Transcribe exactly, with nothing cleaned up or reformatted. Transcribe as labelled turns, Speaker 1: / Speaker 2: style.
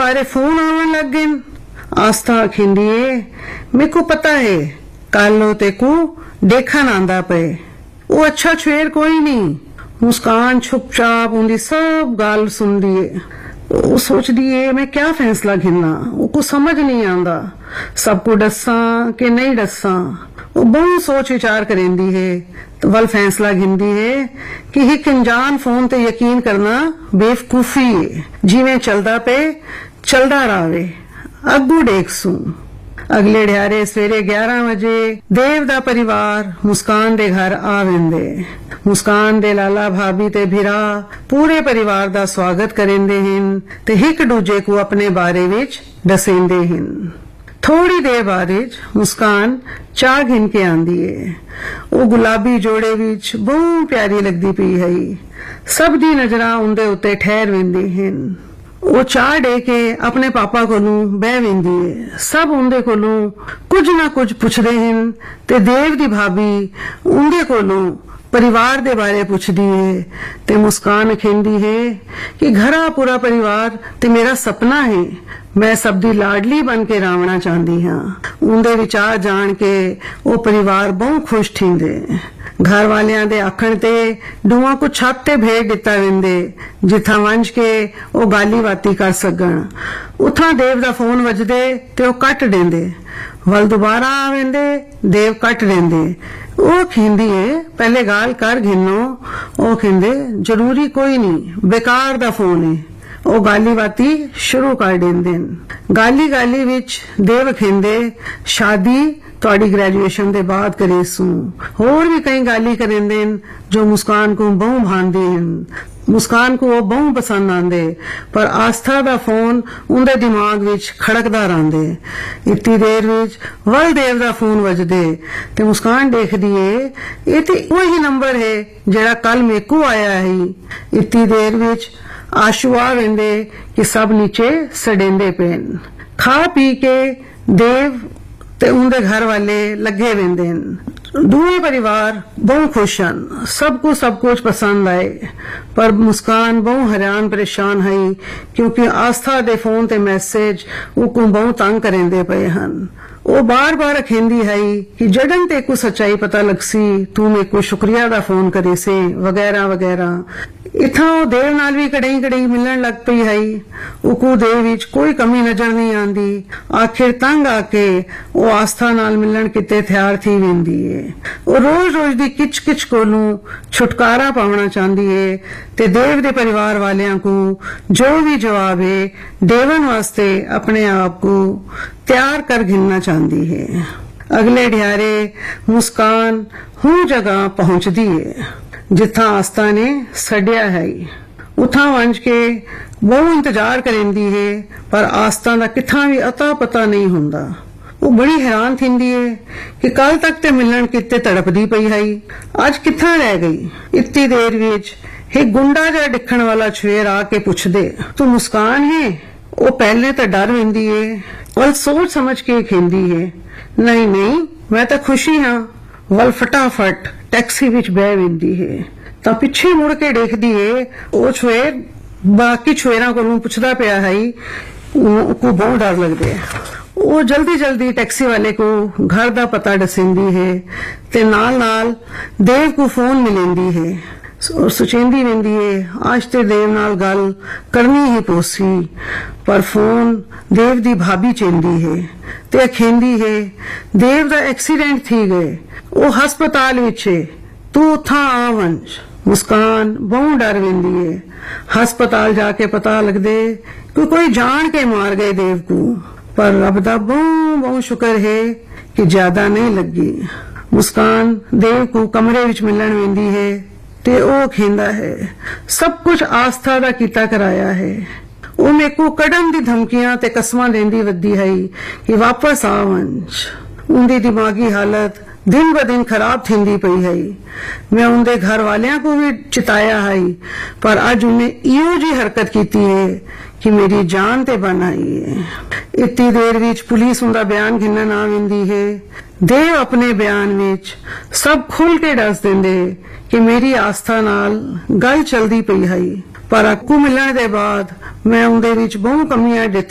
Speaker 1: बारे फोन आवन लग गए। आस्था आखिंदी है मेरे को पता है कल ते को देखन आंदा पे। वो अच्छा छेर कोई नहीं। मुस्कान चुपचाप उनकी सब गल सुनदी है। वो सोचदी है मैं क्या फैसला घिरना। वो को समझ नहीं आंदा सबको दसा कि नहीं दसा। वो बहुत सोच विचार करेंदी है तो वल फैसला घिंदी है कि एक अनजान फोन ते यकीन करना बेवकूफी है। जिवें चलदा पे चलदा रावे अगू देख सू। अगले ढ्यारे सवेरे ग्यारह बजे देव दा परिवार मुस्कान दे घर आ वेंदे। मुस्कान दे लाला भाभी ते भिरा पूरे परिवार दा स्वागत करेंदे हिन ते एक दूजे को अपने बारे विच दसेंदे हिन। थोड़ी देर बाद मुस्कान चाह घिन के आंदी है। वो गुलाबी जोड़े विच बहुत प्यारी लगदी पई है। सब दी नजरां उंदे उत्ते ठहर वेंदी हिन। वो चाह दे के अपने पापा कोलों बह वेंदी है। सब उंदे कोलों कुछ ना कुछ पुछदे हिन ते देव दी भाभी उंदे कोलों परिवार दे बारे पुछदी है ते मुस्कान कहंदी है कि घरा पूरा परिवार ते मेरा सपना है। मैं सब दी लाडली बन के रावना चाहती हाँ। उनके विचार जान के वो परिवार बहुत खुश थींदे। घर वालियां दे आखण ते डूआ को छत ते भेज दिता वेंदे जिथा वंज के वो गाली बाती कर सकन। उथा देव दा फोन वजदे ते वो कट देंदे। वल दोबारा आ वेंदे देव कट देंदे। वो कहंदी है पहले गाल कर घिनो। वो कहंदे जरूरी कोई नहीं बेकार दा फोन है। वो गाली बाती शुरू कर देंदे। गाली गाली विच देव कहंदे शादी तुहाडी ग्रेजुएशन दे बाद करेसू। होर भी कई गाली करेंदे जो मुस्कान को बहु भांदे हन। मुस्कान को वो बहु पसंद आंदे पर आस्था दा फोन उनदे दिमाग विच खड़कदा रहिंदे। इतनी देर विच वल देव दा फोन वजदे ते मुस्कान देखदी है ये ते वही नंबर है जेड़ा कल मेको आया है। इतनी देर विच आशू आ वेंदे कि सब नीचे सडेंदे पेन। खा पी के देव ते उनदे घर वाले लगे वेंदे। दोनों परिवार बहुत खुश हन। सबको सब कुछ पसंद आए पर मुस्कान बहुत हैरान परेशान है क्योंकि आस्था दे फोन ते मैसेज उको बहुत तंग करेंदे पे हन। वो बार बार कहंदी है कि जडन ते को सच्चाई पता लगसी तू मेरे को शुक्रिया दा फोन करे से वगैरह वगैरह। इथा वो देव नाल भी कड़ई कड़ई मिलन लग पई है। उको देव विच कोई कमी नजर नहीं आंदी। आखिर तंग आके वो आस्था नाल मिलन किते तैयार थी वेंदी है। वो रोज रोज दी किच किच कोलों छुटकारा पावना चाहती है ते देव दे परिवार वालियां को जो भी जवाब है देवन वास्ते अपने आप को तैयार कर घिनना चाहती है। अगले ढ्यारे मुस्कान हूं जगह पहुंचदी है जिथा आस्था ने सड़िया है। उथा वंज के बहु इंतजार करेंदी है पर आस्था दा किथा भी अता पता नहीं हुंदा। वो बड़ी हैरान थींदी है कि कल तक ते मिलन किते तड़पदी पई है आज किथा रह गई। इतनी देर विच एक गुंडा जा दिखण वाला छेर आके पुछदे तू मुस्कान है। वो पहले तो डर वेंदी है वल सोच समझ के कहंदी है नहीं नहीं मैं तो खुशी हाँ। वल फटाफट टैक्सी विच बह वेंदी है तो पिछे मुड़ के देखदी है वो छेर बाकी छेरां कोलों पुछदा पिया है। को बहुत डर लगदे है। वो जल्दी जल्दी टैक्सी वाले को घर दा पता दसेंदी है ते नाल नाल देव को फोन मिलेंदी है और सोचेंदी वेंदी है आज ते देव नाल गल करनी ही पोसी पर फोन देव दी भाभी चेंदी है ते अखेंदी है देव दा एक्सीडेंट थी गए वो हस्पताल विच है तू उथा आ वंज। मुस्कान बहुत डर वेंदी है। हस्पताल जाके पता लगदे कि कोई जान के मार गए देव को पर रब दा बहुत बहुत शुक्र है कि ज्यादा नहीं लगी। मुस्कान देव को कमरे विच मिलन वेंदी है ते ओ खेंदा है सब कुछ आस्था दा कीता कराया है। वो मेरे को कड़न दी धमकियां ते कसमां देंदी वद्दी है कि वापस आ वंज। उनकी दिमागी हालत दिन ब दिन खराब थींदी पई है। मैं उनके घर वालियां को भी चिताया है पर अज उन्हें इहो जी हरकत की है कि मेरी जान ते बन आई है। इतनी देर विच पुलिस उनका बयान घिनन आ वेंदी है। देव अपने बयान विच सब खुल के दस देंदे कि मेरी आस्था नाल गल चलदी पई है पर अक्कू मिलने दे बाद मैं उनदे विच बहुत कमियां